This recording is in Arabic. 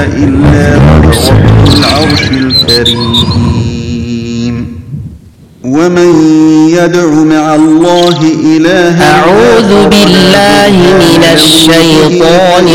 إلا هو رب العرش الكريم ومن يدع مع الله إلها أعوذ بالله من الشيطان